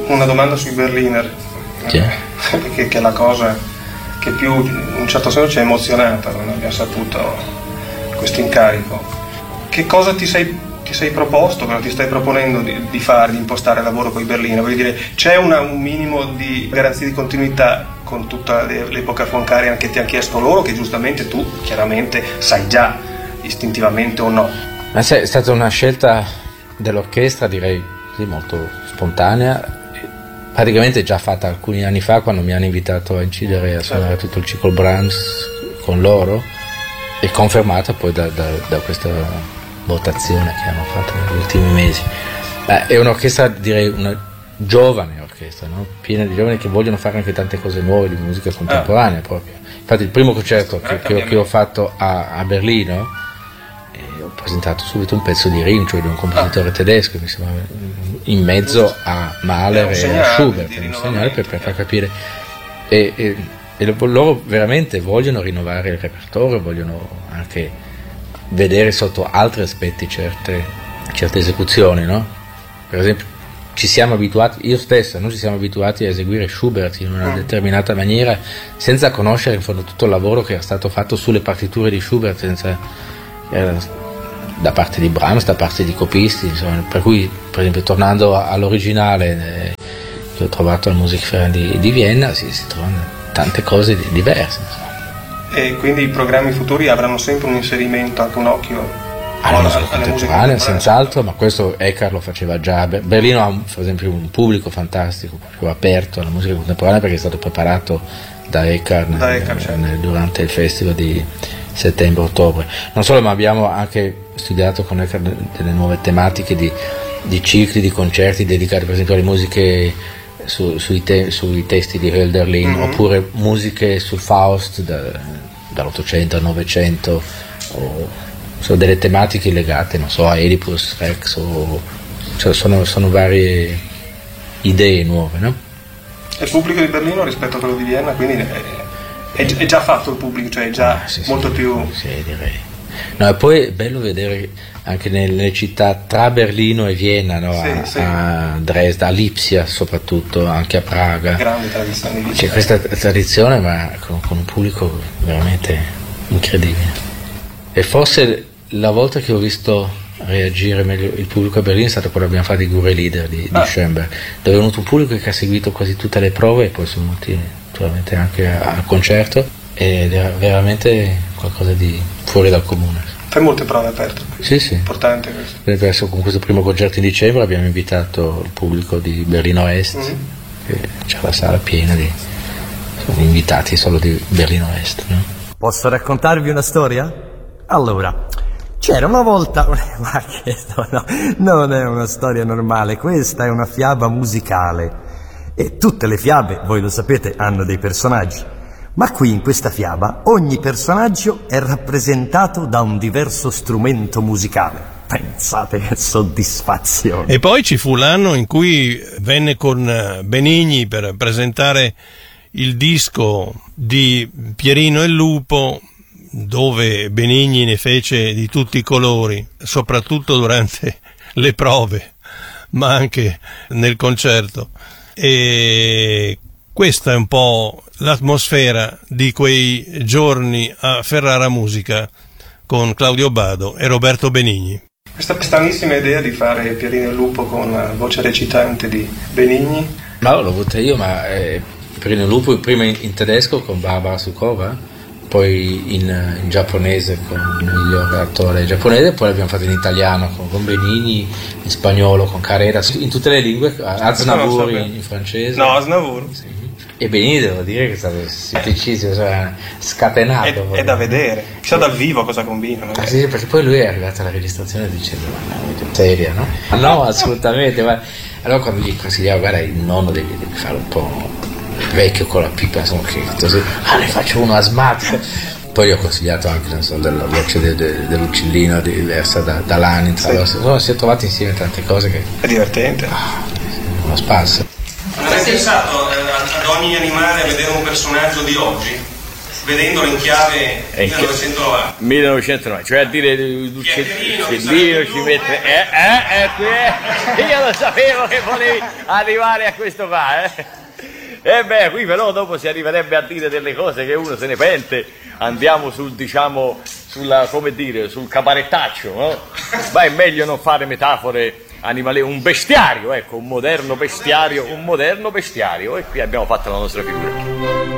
una domanda sui Berliner, che è la cosa che più in un certo senso ci ha emozionata quando abbiamo saputo questo incarico. Che cosa ti sei proposto, cosa ti stai proponendo di fare, di impostare il lavoro con i Berliner? Voglio dire, c'è un minimo di garanzia di continuità con tutta l'epoca Foncari che ti ha chiesto loro, che giustamente tu chiaramente sai già istintivamente o no? Ma è stata una scelta dell'orchestra, direi così, molto spontanea, praticamente già fatta alcuni anni fa, quando mi hanno invitato a incidere a suonare tutto il ciclo Brahms con loro, e confermata poi da questa votazione che hanno fatto negli ultimi mesi. È un'orchestra, direi una giovane orchestra, no? Piena di giovani che vogliono fare anche tante cose nuove di musica contemporanea proprio. Infatti il primo concerto che ho fatto a Berlino, ho presentato subito un pezzo di Rim, cioè di un compositore tedesco, mi sembra, in mezzo a Mahler e a Schubert, un segnale per far capire. E loro veramente vogliono rinnovare il repertorio, vogliono anche vedere sotto altri aspetti certe esecuzioni, no? Per esempio ci siamo abituati, io stessa, noi ci siamo abituati a eseguire Schubert in una determinata maniera senza conoscere in fondo tutto il lavoro che era stato fatto sulle partiture di Schubert, da parte di Brahms, da parte di copisti, insomma, per cui per esempio tornando all'originale che ho trovato al Musikverein di Vienna si trovano tante cose diverse, insomma. E quindi i programmi futuri avranno sempre un inserimento, anche un occhio alla musica contemporanea, senz'altro, ma questo Eckhart lo faceva già. Berlino ha per esempio un pubblico fantastico, più aperto alla musica contemporanea, perché è stato preparato da Eckhart durante il festival di settembre-ottobre. Non solo, ma abbiamo anche studiato con Eckhart delle nuove tematiche di cicli, di concerti dedicati per esempio alle musiche sui testi di Hölderlin, oppure musiche sul Faust dall'800 al 900, sono delle tematiche legate, non so, a Oedipus Rex, cioè sono varie idee nuove, no? E il pubblico di Berlino rispetto a quello di Vienna, quindi è già fatto il pubblico, cioè è già molto più... Sì, direi. No, e poi è bello vedere anche nelle città tra Berlino e Vienna, no? A Dresda, a Lipsia soprattutto, anche a Praga. Grande tradizione di C'è questa tradizione, ma con un pubblico veramente incredibile. E forse la volta che ho visto reagire meglio il pubblico a Berlino è stata quando abbiamo fatto i Gure Lieder di Schoenberg, dove è venuto un pubblico che ha seguito quasi tutte le prove e poi sono venuti naturalmente anche al concerto, ed era veramente qualcosa di fuori dal comune. Fai molte prove aperte. Sì. Importante questo. Adesso con questo primo concerto in dicembre abbiamo invitato il pubblico di Berlino Est, e c'è la sala piena sono invitati solo di Berlino Est, no? Posso raccontarvi una storia? Allora, c'era una volta, ma che non è una storia normale, questa è una fiaba musicale, e tutte le fiabe, voi lo sapete, hanno dei personaggi, ma qui in questa fiaba ogni personaggio è rappresentato da un diverso strumento musicale. Pensate che soddisfazione! E poi ci fu l'anno in cui venne con Benigni per presentare il disco di Pierino e il Lupo, dove Benigni ne fece di tutti i colori, soprattutto durante le prove, ma anche nel concerto. E questa è un po' l'atmosfera di quei giorni a Ferrara Musica con Claudio Bado e Roberto Benigni. Questa stranissima idea di fare Pierino e il Lupo con la voce recitante di Benigni. Ma l'ho avuta io, ma Pierino e il Lupo prima in tedesco con Barbara Suková, poi in giapponese con il miglior attore giapponese, poi l'abbiamo fatto in italiano con Benigni, in spagnolo con Carrera, in tutte le lingue, Aznavour in francese. No, Aznavour. Sì. E Benigni devo dire che è stato simpaticissimo, cioè, scatenato. È da vedere, chissà dal vivo cosa combina. Sì, perché poi lui è arrivato alla registrazione dicendo seria, no? No, assolutamente. Allora quando gli consigliavo, guarda, il nonno devi fare un po' vecchio con la pipa, insomma, che così, ne faccio uno asmatico. Poi gli ho consigliato anche, non so, della voce dell'uccellino diversa dall'anitra. Si è trovati insieme tante cose che è divertente, uno spasso. Non hai pensato ad ogni animale a vedere un personaggio di oggi? vedendolo in chiave 1990. 1990, cioè a dire Pierino ci mette io lo sapevo che volevi arrivare a questo qua, E beh, qui però dopo si arriverebbe a dire delle cose che uno se ne pente. Andiamo sul, diciamo, sul cabarettaccio, no? Ma è meglio non fare metafore animali, un bestiario, ecco, un moderno bestiario, e qui abbiamo fatto la nostra figura.